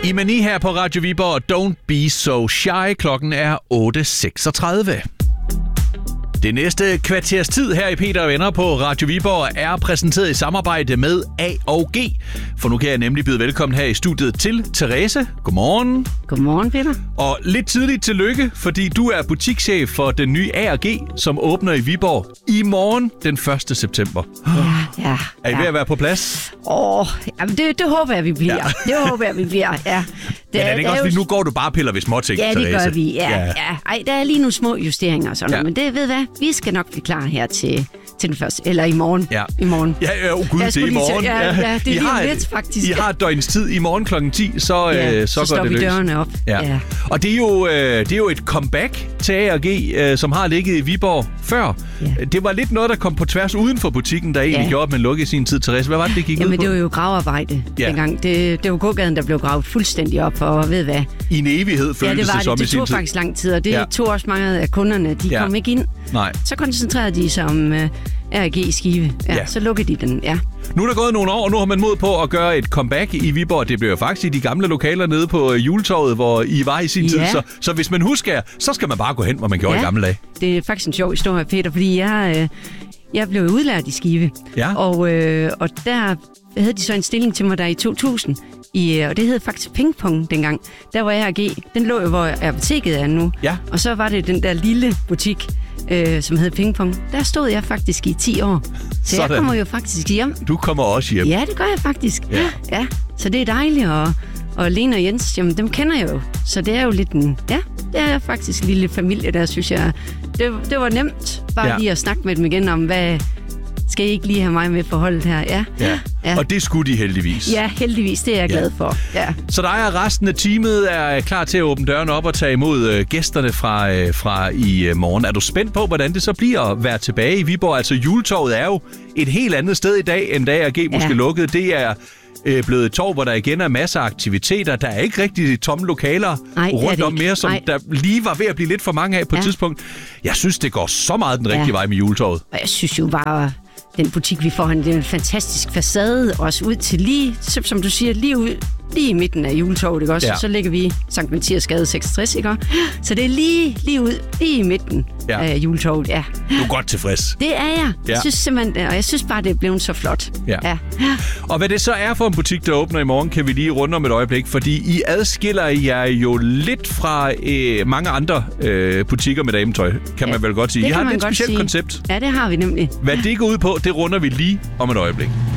Imani her på Radio Viborg. Don't be so shy. Klokken er 8.36. Det næste kvarters tid her i Peter og Venner på Radio Viborg er præsenteret i samarbejde med A&G. For nu kan jeg nemlig byde velkommen her i studiet til Therese. Godmorgen. Godmorgen, Peter. Og lidt tidligt tillykke, fordi du er butikschef for den nye A&G, som åbner i Viborg i morgen den 1. september. Ja. Er I ved at være på plads? Jamen det håber jeg, vi bliver. Ja. Det håber jeg, vi bliver, ja. Men er det ikke også, fordi nu går du bare og piller ved småting, Ja, det Therese? gør vi, ja. Ej, der er lige nogle små justeringer og sådan noget, men det ved hvad, vi skal nok blive klar her til den første, eller i morgen. Ja. I morgen. Ja, gud, det er i morgen. Ja, det er lige lidt, faktisk. I har et døgns tid i morgen kl. 10, så går det løs. Så står vi dørene op. Ja. Og det er jo et comeback til A&G, som har ligget i Viborg før. Ja. Det var lidt noget, der kom på tværs uden for butikken, der egentlig gjorde, at man lukkede i sin tid. Therese, hvad var det gik ud på? Jamen, det var jo gravarbejde dengang. Det var gågaden, der blev gravet fuldstændig op, og ved hvad? I en evighed føltes det som i sin tid. Det tog faktisk lang tid, og det tog også mange af kunderne. De kom ikke ind. Nej. Så koncentrerede de sig om A&G i Skive. Ja, så lukkede de den, Nu er der gået nogle år, og nu har man mod på at gøre et comeback i Viborg. Det bliver jo faktisk i de gamle lokaler nede på Juletorvet, hvor I var i sin tid. Så hvis man husker, så skal man bare gå hen, hvor man gjorde i gamle dage. Det er faktisk en sjov historie, Peter, fordi jeg blev udlært i Skive. Ja. Og der havde de så en stilling til mig der i 2000. Og det hed faktisk Pingpong dengang. Der var A&G. Den lå jo, hvor apoteket er nu. Ja. Og så var det den der lille butik, som hed Pingpong. Der stod jeg faktisk i 10 år. Så jeg kommer jo faktisk hjem. Du kommer også hjem? Ja, det gør jeg faktisk. Ja. Så det er dejligt. Og Lena og Jens, jamen dem kender jeg jo. Så det er jo lidt en... Ja, det er faktisk en lille familie, der synes jeg... Det var nemt bare lige at snakke med dem igen om, hvad... Skal I ikke lige have mig med på holdet her? Ja. Og det skulle de heldigvis. Ja, heldigvis. Det er jeg glad for. Ja. Så dig og resten af teamet er klar til at åbne dørene op og tage imod gæsterne fra i morgen. Er du spændt på, hvordan det så bliver at være tilbage i Viborg? Altså, Juletorvet er jo et helt andet sted i dag, end da A&G måske lukkede. Det er blevet et torv, hvor der igen er masser af aktiviteter. Der er ikke rigtig tomme lokaler rundt om mere, som der lige var ved at blive lidt for mange af på et tidspunkt. Jeg synes, det går så meget den rigtige vej med Juletorvet. Og jeg synes jo bare... Den butik, vi får, det er en fantastisk facade, også ud til lige, som du siger, lige i midten af Juletorvet, ikke også? Ja. Så ligger vi Sankt Mathias Gade 66, ikke også? Så det er lige ud, lige i midten af Juletorvet, ja. Du er godt tilfreds. Det er jeg. Jeg synes simpelthen, og jeg synes bare, det er blevet så flot. Ja. Og hvad det så er for en butik, der åbner i morgen, kan vi lige runde om et øjeblik, fordi I adskiller jer jo lidt fra mange andre butikker med dametøj, kan man vel godt sige. I har et lidt specielt koncept. Ja, det har vi nemlig. Hvad det går ud på, det runder vi lige om et øjeblik.